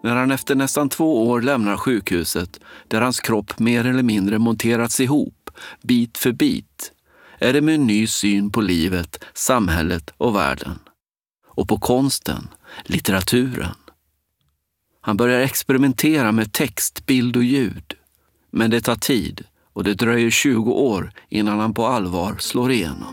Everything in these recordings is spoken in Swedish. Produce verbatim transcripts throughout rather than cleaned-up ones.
När han efter nästan två år lämnar sjukhuset, där hans kropp mer eller mindre monterats ihop, bit för bit, är det med en ny syn på livet, samhället och världen. Och på konsten, litteraturen. Han börjar experimentera med text, bild och ljud. Men det tar tid och det dröjer tjugo år innan han på allvar slår igenom.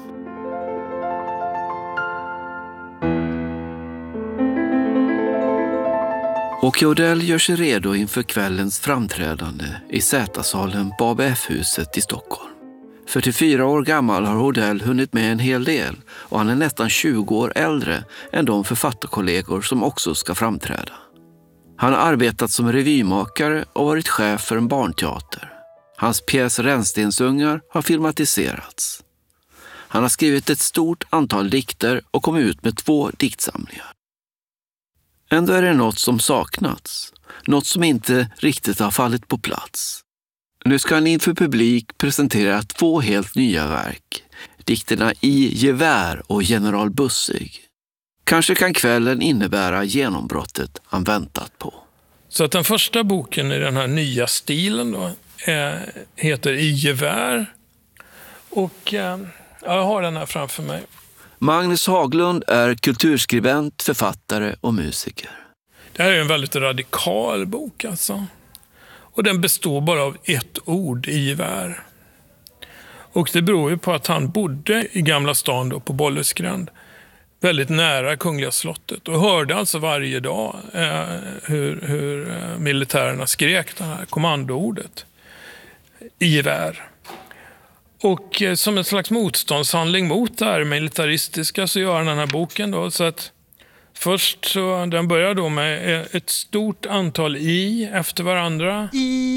Åke Odell gör sig redo inför kvällens framträdande i Z-salen på A B F-huset i Stockholm. fyrtiofyra år gammal har Odell hunnit med en hel del och han är nästan tjugo år äldre än de författarkollegor som också ska framträda. Han har arbetat som revymakare och varit chef för en barnteater. Hans pjäs Rännstensungar har filmatiserats. Han har skrivit ett stort antal dikter och kommit ut med två diktsamlingar. Ändå är det något som saknats, något som inte riktigt har fallit på plats. Nu ska han inför publik presentera två helt nya verk, dikterna I gevär och General Bussig. Kanske kan kvällen innebära genombrottet han väntat på. Så att den första boken i den här nya stilen då, är, heter I gevär. Och eh, jag har den här framför mig. Magnus Haglund är kulturskribent, författare och musiker. Det här är en väldigt radikal bok alltså. Och den består bara av ett ord, i gevär. Och det beror ju på att han bodde i Gamla stan då, på Bollesgränd. Väldigt nära Kungliga slottet. Och hörde alltså varje dag eh, hur, hur eh, militärerna skrek det här kommandoordet. I gevär. Och eh, som en slags motståndshandling mot det här militaristiska så gör han den här boken då. Så att först så, den börjar då med ett stort antal i efter varandra.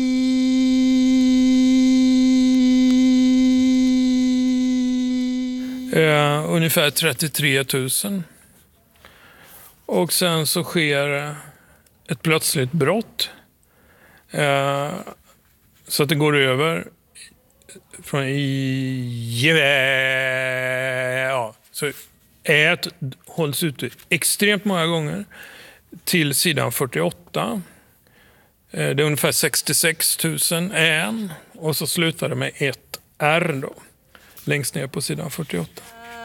Eh, ungefär trettiotre tusen. Och sen så sker ett plötsligt brott. Eh, så att det går över från i gevär, ja, så ät hålls ute extremt många gånger till sidan fyrtioåtta. Det är ungefär sextiosex tusen än och så slutar det med ett R då, längst ner på sidan fyrtioåtta.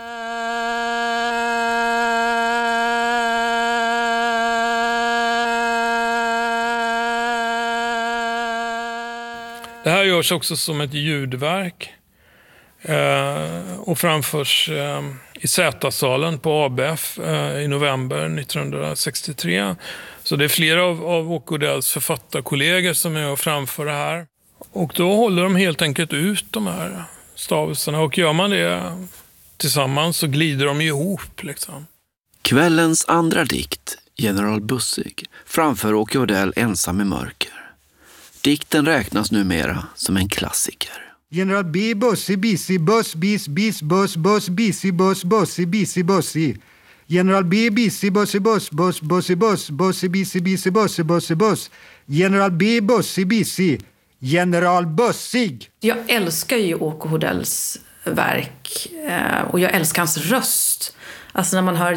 Det här görs också som ett ljudverk eh, och framförs eh, i Z-salen på A B F eh, i november nittonhundrasextiotre. Så det är flera av, av Åke Odells författarkollegor som är och framför det här. Och då håller de helt enkelt ut de här stavelserna och gör man det tillsammans så glider de ihop liksom. Kvällens andra dikt, General Bussig, framför Åke Odell ensam i mörker. Dikten räknas numera som en klassiker. General B, Bussi, Bissi, Buss, Bis, Bis, Buss, Buss, Bissi, Buss, Bussi, Bissi, Bussi. General B, Bissi, Bussi, Buss, Buss, Bussi, Buss, Bussi, Bissi, Bissi, Bussi, Bussi, Buss. General B, Bussi, Bissi. General Bussig. Jag älskar ju Åke Odells verk och jag älskar hans röst. Alltså när man hör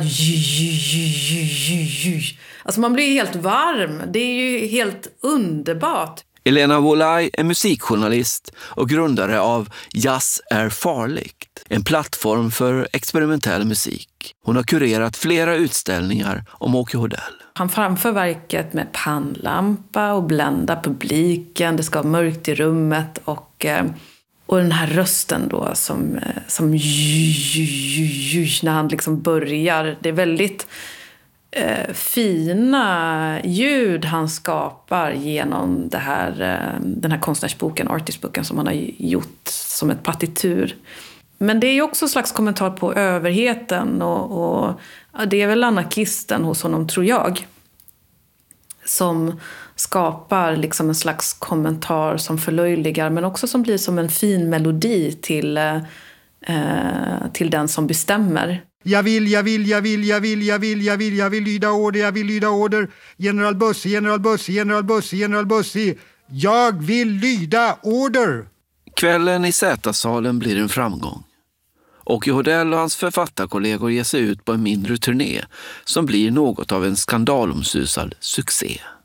alltså man blir helt varm. Det är ju helt underbart. Elena Wolaj är musikjournalist och grundare av Jazz är farligt, en plattform för experimentell musik. Hon har kurerat flera utställningar om Åke Odell. Han framför verket med pannlampa och blända publiken. Det ska vara mörkt i rummet och, och den här rösten då som, som när han liksom börjar. Det är väldigt eh, fina ljud han skapar genom det här, eh, den här konstnärsboken, artistboken som han har gjort som ett partitur. Men det är ju också en slags kommentar på överheten och, och ja, det är väl anarkisten hos honom tror jag som skapar liksom en slags kommentar som förlöjligar men också som blir som en fin melodi till, eh, till den som bestämmer. Jag vill, jag vill, jag vill, jag vill, jag vill, jag vill, jag vill lyda order, jag vill lyda order. General Bussi, General Bussi, General Bussi, General Bussi. Jag vill lyda order. Kvällen i Z-salen blir en framgång. Åke Odell och hans författarkollegor ger sig ut på en mindre turné som blir något av en skandalomsusad succé.